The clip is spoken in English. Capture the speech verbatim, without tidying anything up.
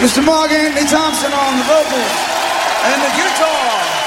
Mister Mark Anthony Thompson on the vocals and the guitar.